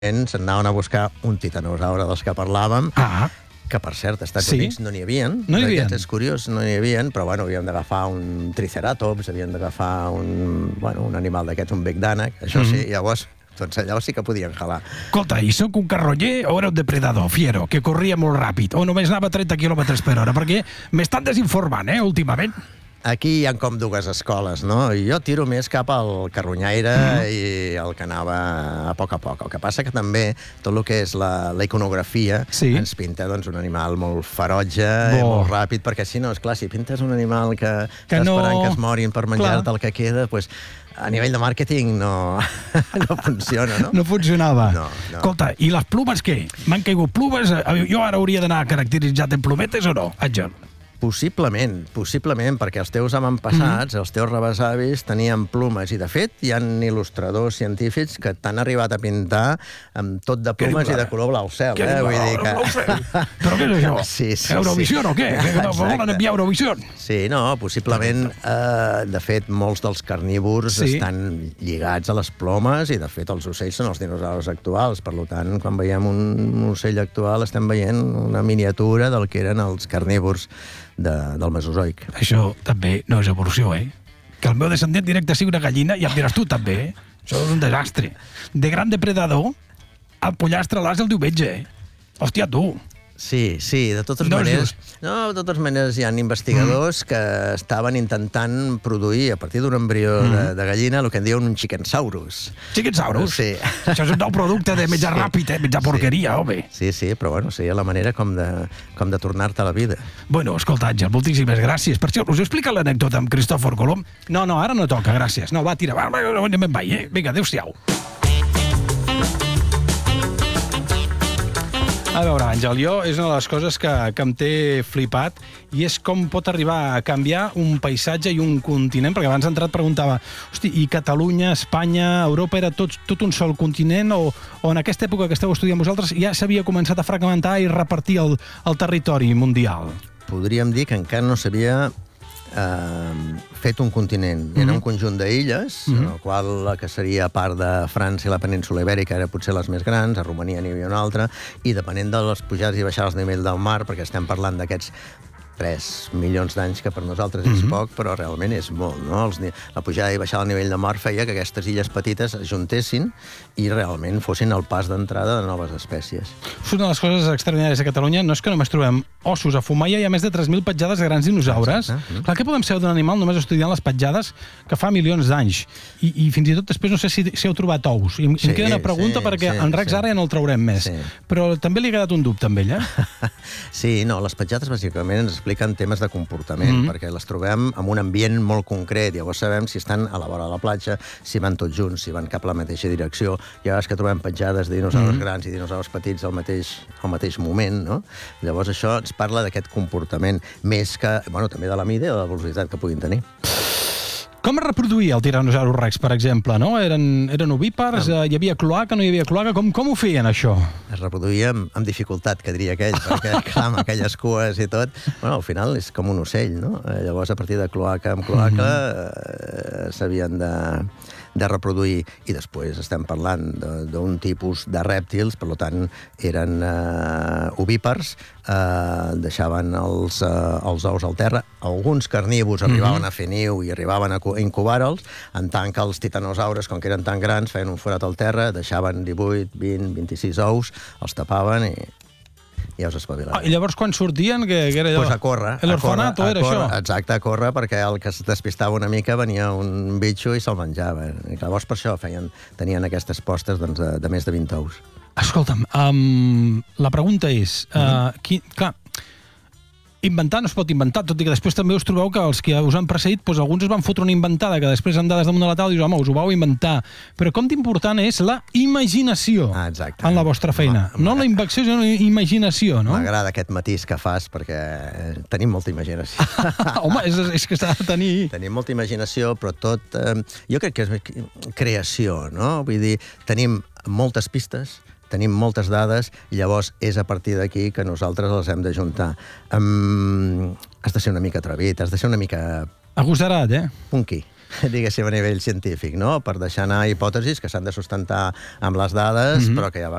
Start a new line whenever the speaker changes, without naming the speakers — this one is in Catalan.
se'n anaven a buscar un titanosaure dels que parlàvem, que, per cert, als Estats Units no n'hi havia.
No n'hi havia.
És curiós, no n'hi havia, però bueno, havíem d'agafar un triceratops, havíem d'agafar un animal d'aquests, un bec d'ànec, això sí, llavors, doncs allò sí que podien jalar.
Escolta, i sóc un carroller o era un depredador fiero, que corria molt ràpid, o només anava a 30 km per hora? Perquè m'estan desinformant, últimament.
Aquí hi ha com dues escoles, no? Jo tiro més cap al carronyaire i el que anava a poc. El que passa que també tot el que és la iconografia ens pinta un animal molt ferotge i molt ràpid, perquè si no, esclar, si pintes un animal que està esperant que es morin per menjar-te el que queda, doncs a nivell de màrqueting no funciona, no?
No funcionava.
No.
Escolta, i les plumes què? M'han caigut plumes? Jo ara hauria d'anar caracteritzat en plumetes o no, Àngel?
Possiblement, perquè els teus avantpassats, els teus rebesavis, tenien plumes, i de fet hi ha il·lustradors científics que t'han arribat a pintar amb tot de plumes i de color blau cel.
Vull dir que... Però què és això?
Sí.
Eurovisió o què? Que volen enviar Eurovisió?
Sí, no, possiblement, de fet, molts dels carnívors estan lligats a les plomes i, de fet, els ocells són els dinosaures actuals. Per tant, quan veiem un ocell actual, estem veient una miniatura del que eren els carnívors del Mesozoic.
Això també no és evolució, Que el meu descendent directe sigui una gallina, ja em diràs tu també, Això és un desastre. De gran depredador, el pollastre l'has el diumenge, Hòstia, tu.
Sí, de totes maneres... No, de totes maneres hi ha investigadors que estaven intentant produir, a partir d'un embrió de gallina, el que en diuen un chicken-saurus.
Chicken-saurus?
Sí.
Això és un nou producte de menjar ràpid, menjar porqueria, home.
Sí, però bueno, seria la manera com de tornar-te a la vida.
Bueno, escolta, Àngel, moltíssimes gràcies. Per això, us he explicat l'anècdota amb Cristòfor Colom? No, ara no toca, gràcies. No, va, tira, anem en ball, Vinga, adéu-siau. A veure, Àngel, jo és una de les coses que em té flipat i és com pot arribar a canviar un paisatge i un continent, perquè abans d'entrar et preguntava, hosti, i Catalunya, Espanya, Europa era tot un sol continent o en aquesta època que esteu estudiant vosaltres ja s'havia començat a fragmentar i repartir el territori mundial?
Podríem dir que encara no s'havia fet un continent. Era un conjunt d'illes, en el qual la que seria part de França i la península Ibèrica era potser les més grans, a Romania n'hi havia una altra, i depenent de les pujades i baixades del nivell del mar, perquè estem parlant d'aquests 3 milions d'anys, que per nosaltres és poc, però realment és molt, no? La pujada i baixada del nivell del mar feia que aquestes illes petites es juntessin i realment fossin el pas d'entrada de noves espècies.
Una de les coses extraordinàries de Catalunya no és que només trobem ossos. A Fumaia hi ha més de 3.000 petjades de grans dinosaures. Clar, què podem saber d'un animal només estudiant les petjades que fa milions d'anys? I fins i tot després no sé si heu trobat ous. I em queda una pregunta perquè en Rex ara ja no el traurem més. Però també li ha quedat un dubte amb ell,
Sí, no, les petjades bàsicament ens expliquen temes de comportament, perquè les trobem en un ambient molt concret. Llavors sabem si estan a la vora de la platja, si van tots junts, si van cap a la mateixa direcció. Hi ha vegades que trobem petjades de dinosaures grans i dinosaures petits al mateix moment, no? Llavors això ens parla d'aquest comportament, més que, bueno, també de la mida i de la velocitat que puguin tenir.
Com es reproduïa el Tyrannosaurus Rex, per exemple, no? Eren ovípars, hi havia cloaca, no hi havia cloaca, com ho feien, això?
Es reproduïa amb dificultat, que diria aquell, perquè, clar, amb aquelles cues i tot, bueno, al final és com un ocell, no? Llavors, a partir de cloaca en cloaca, s'havien de reproduir, i després estem parlant d'un tipus de rèptils, per tant, eren ovípars, deixaven els ous al terra. Alguns carnívors arribaven a fer niu i arribaven a incubar-los, en tant que els titanosaures, com que eren tan grans, feien un forat al terra, deixaven 18, 20, 26 ous, els tapaven i ja us espavilaven.
I llavors quan sortien, què era allò?
Doncs a córrer.
L'orfanato era això?
Exacte, a córrer, perquè el que es despistava una mica venia un bitxo i se'l menjava. I llavors per això tenien aquestes postes de més de 20 ous.
Escolta'm, la pregunta és, clar, inventar no es pot inventar, tot i que després també us trobeu que els que us han precedit, doncs alguns es van fotre una inventada, que després amb dades damunt de la taula dius, home, us ho vau inventar. Però com d'important és la imaginació en la vostra feina? No la invenció, sinó la imaginació, no?
M'agrada aquest matís que fas, perquè tenim molta imaginació.
Home, és que s'ha de tenir...
Tenim molta imaginació, però tot... Jo crec que és creació, no? Vull dir, tenim moltes pistes, tenim moltes dades, i llavors és a partir d'aquí que nosaltres les hem d'ajuntar. Has de ser una mica atrevit, has de ser una mica...
Agosarat,
punky. diguéssim, a nivell científic, no? Per deixar anar hipòtesis que s'han de sustentar amb les dades, però que hi ha